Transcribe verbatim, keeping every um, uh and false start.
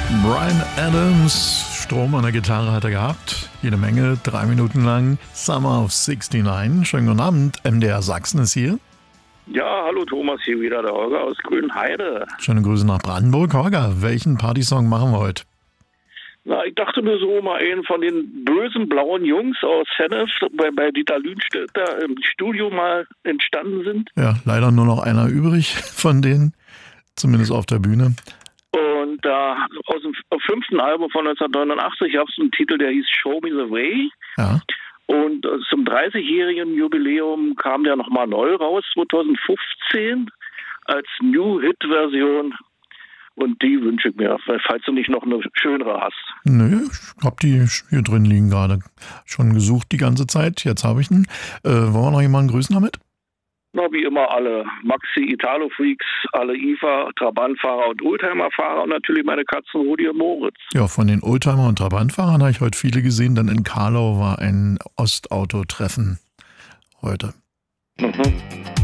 Bryan Adams, Strom an der Gitarre hat er gehabt, jede Menge, drei Minuten lang. Summer of sixty-nine. Schönen guten Abend, M D R Sachsen ist hier. Ja, hallo Thomas, hier wieder der Holger aus Grünheide. Schöne Grüße nach Brandenburg. Holger, welchen Partysong machen wir heute? Na, ich dachte mir so, mal einen von den bösen blauen Jungs aus Hennef, bei, bei Dieter Lühnstädter im Studio mal entstanden sind. Ja, leider nur noch einer übrig von denen, zumindest auf der Bühne. Und da äh, aus dem fünften Album von neunzehnhundertneunundachtzig gab es einen Titel, der hieß Show Me the Way. Ja. Und äh, zum dreißigjährigen Jubiläum kam der nochmal neu raus, zwanzig fünfzehn, als New Hit-Version. Und die wünsche ich mir, falls du nicht noch eine schönere hast. Nö, ich hab die hier drin liegen gerade. Schon gesucht die ganze Zeit, jetzt habe ich ihn. Äh, wollen wir noch jemanden grüßen damit? Na, wie immer alle Maxi, Italo-Freaks, alle I F A, Trabantfahrer und Oldtimer-Fahrer und natürlich meine Katzen Rudi und Moritz. Ja, von den Oldtimer- und Trabantfahrern habe ich heute viele gesehen, denn in Karlau war ein Ostautotreffen heute. Mhm.